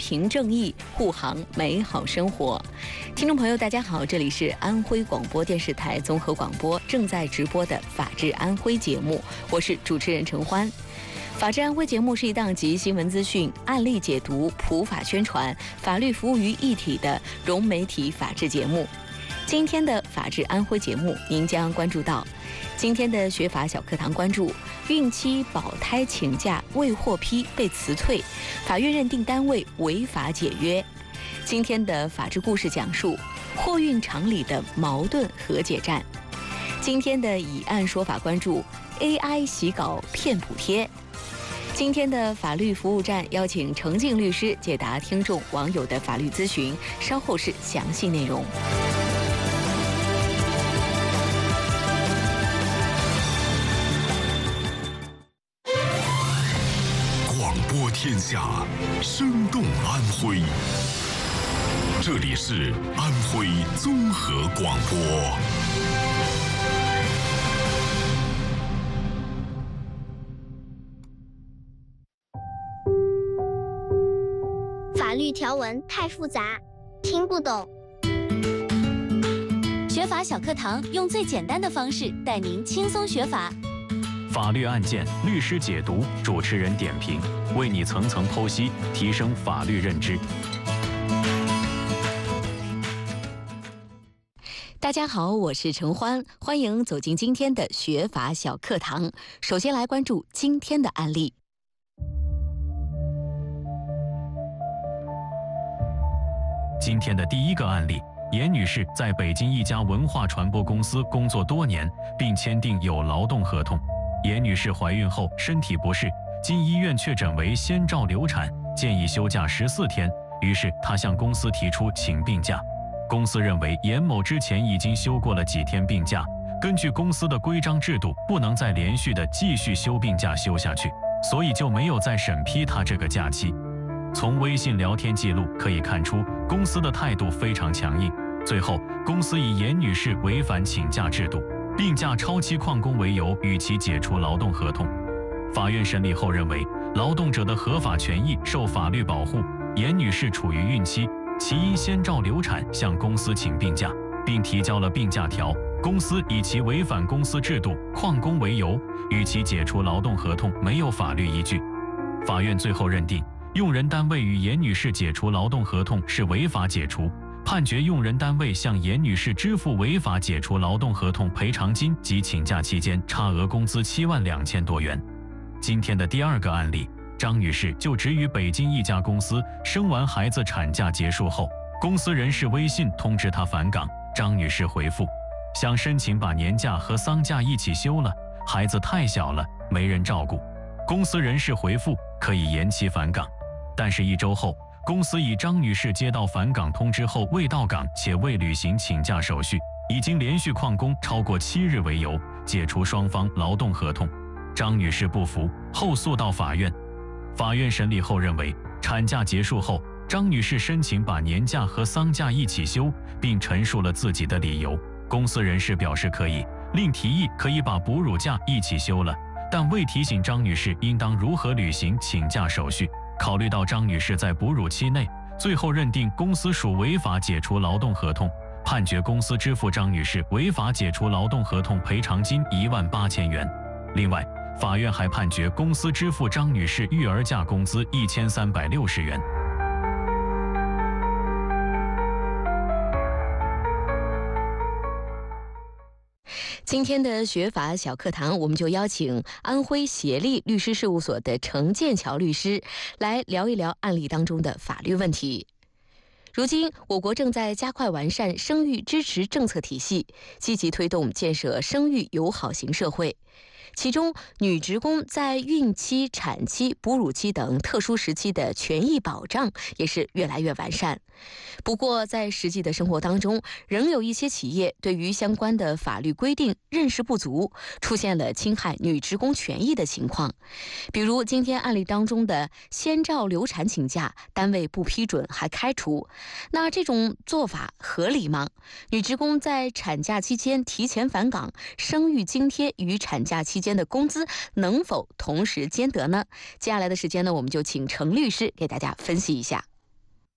平正义，护航美好生活。听众朋友，大家好，这里是安徽广播电视台综合广播正在直播的《法治安徽》节目，我是主持人陈欢。法治安徽节目是一档集新闻资讯、案例解读、普法宣传、法律服务于一体的融媒体法治节目。今天的法治安徽节目，您将关注到今天的学法小课堂，关注孕期保胎请假未获批被辞退，法院认定单位违法解约。今天的法治故事讲述货运厂里的矛盾和解战。今天的以案说法，关注 AI 洗稿骗补贴。今天的法律服务站邀请程静律师解答听众网友的法律咨询，稍后是详细内容。 广播天下，生动安徽。这里是安徽综合广播。 法律条文太复杂，听不懂。 学法小课堂用最简单的方式带您轻松学法。 法律案件，律师解读，主持人点评，为你层层剖析，提升法律认知。 大家好，我是陈欢，欢迎走进今天的学法小课堂。首先来关注今天的案例。 今天的第一个案例，严女士在北京一家文化传播公司工作多年，并签订有劳动合同。严女士怀孕后身体不适，经医院确诊为先兆流产，建议休假14天，于是她向公司提出请病假。公司认为严某之前已经休过了几天病假，根据公司的规章制度，不能再连续的继续休病假休下去，所以就没有再审批她这个假期。从微信聊天记录可以看出，公司的态度非常强硬。最后，公司以严女士违反请假制度、病假超期旷工为由，与其解除劳动合同。法院审理后认为，劳动者的合法权益受法律保护。严女士处于孕期，其因先兆流产向公司请病假，并提交了病假条，公司以其违反公司制度、旷工为由，与其解除劳动合同没有法律依据。法院最后认定，用人单位与严女士解除劳动合同是违法解除，判决用人单位向严女士支付违法解除劳动合同赔偿金及请假期间差额工资72000多元。今天的第二个案例，张女士就职于北京一家公司，生完孩子产假结束后，公司人事微信通知她返岗，张女士回复，想申请把年假和丧假一起休了，孩子太小了，没人照顾。公司人事回复可以延期返岗，但是1周后，公司以张女士接到返岗通知后未到岗且未履行请假手续，已经连续旷工超过7日为由，解除双方劳动合同。张女士不服，后诉到法院。法院审理后认为，产假结束后，张女士申请把年假和丧假一起休，并陈述了自己的理由。公司人事表示可以，另提议可以把哺乳假一起休了，但未提醒张女士应当如何履行请假手续。考虑到张女士在哺乳期内，最后认定公司属违法解除劳动合同，判决公司支付张女士违法解除劳动合同赔偿金18000元。另外，法院还判决公司支付张女士育儿假工资1360元。 今天的学法小课堂，我们就邀请安徽协力律师事务所的程剑桥律师来聊一聊案例当中的法律问题。如今，我国正在加快完善生育支持政策体系，积极推动建设生育友好型社会。其中，女职工在孕期、产期、哺乳期等特殊时期的权益保障也是越来越完善。不过，在实际的生活当中，仍有一些企业对于相关的法律规定认识不足，出现了侵害女职工权益的情况。比如今天案例当中的先兆流产请假，单位不批准还开除，那这种做法合理吗？女职工在产假期间提前返岗，生育津贴与产假期间的工资能否同时兼得呢？接下来的时间呢，我们就请程律师给大家分析一下。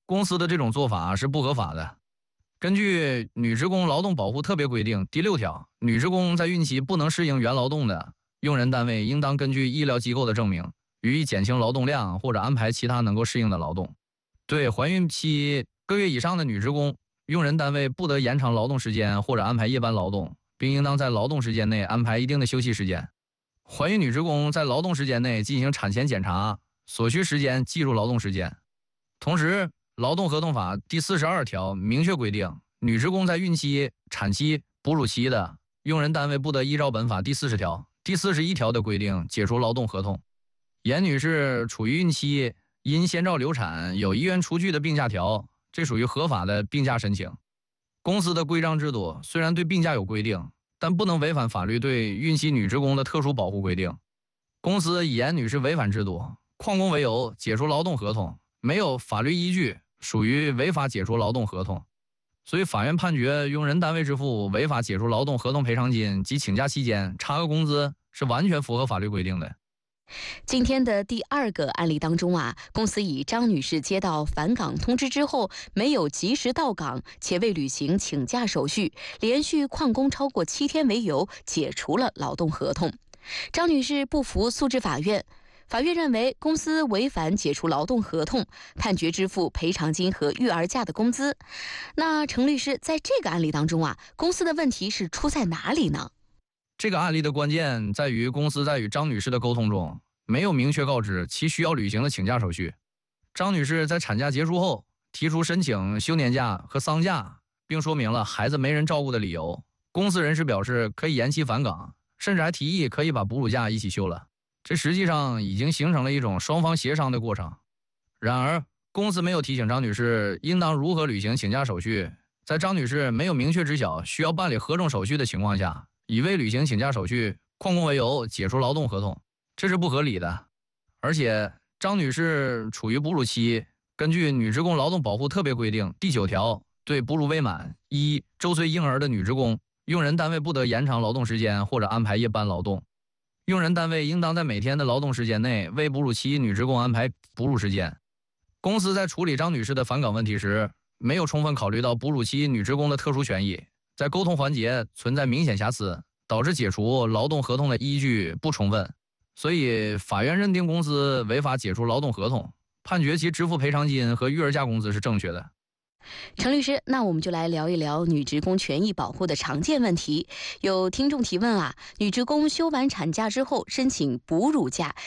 公司的这种做法是不合法的。根据《女职工劳动保护特别规定》第6条，女职工在孕期不能适应原劳动的，用人单位应当根据医疗机构的证明，予以减轻劳动量或者安排其他能够适应的劳动。对怀孕期个月以上的女职工，用人单位不得延长劳动时间或者安排夜班劳动，并应当在劳动时间内安排一定的休息时间。怀孕女职工在劳动时间内进行产前检查，所需时间计入劳动时间。同时，劳动合同法第42条明确规定，女职工在孕期、产期、哺乳期的，用人单位不得依照本法第40条、第41条的规定解除劳动合同。严女士处于孕期，因先兆流产有医院出具的病假条，这属于合法的病假申请。公司的规章制度虽然对病假有规定，但不能违反法律对孕期女职工的特殊保护规定。公司以严女士违反制度、旷工为由解除劳动合同，没有法律依据，属于违法解除劳动合同。所以法院判决用人单位支付违法解除劳动合同赔偿金及请假期间差额工资是完全符合法律规定的。 今天的第2个案例当中啊，公司以张女士接到返岗通知之后没有及时到岗，且未履行请假手续，连续旷工超过7天为由，解除了劳动合同。张女士不服诉至法院，法院认为公司违反解除劳动合同，判决支付赔偿金和育儿假的工资。那程律师，在这个案例当中啊，公司的问题是出在哪里呢？ 这个案例的关键在于公司在与张女士的沟通中没有明确告知其需要履行的请假手续。张女士在产假结束后提出申请休年假和丧假，并说明了孩子没人照顾的理由。公司人士表示可以延期返岗，甚至还提议可以把哺乳假一起休了。这实际上已经形成了一种双方协商的过程。然而，公司没有提醒张女士应当如何履行请假手续，在张女士没有明确知晓需要办理何种手续的情况下，以未履行请假手续旷工为由解除劳动合同，这是不合理的。而且张女士处于哺乳期，根据《女职工劳动保护特别规定》第9条，对哺乳未满1周岁婴儿的女职工，用人单位不得延长劳动时间或者安排夜班劳动。用人单位应当在每天的劳动时间内为哺乳期女职工安排哺乳时间。公司在处理张女士的返岗问题时，没有充分考虑到哺乳期女职工的特殊权益，在沟通环节存在明显瑕疵，导致解除劳动合同的依据不充分，所以法院认定公司违法解除劳动合同，判决其支付赔偿金和育儿假工资是正确的。 程律师，那我们就来聊一聊女职工权益保护的常见问题。有听众提问啊，女职工休完产假之后申请哺乳假，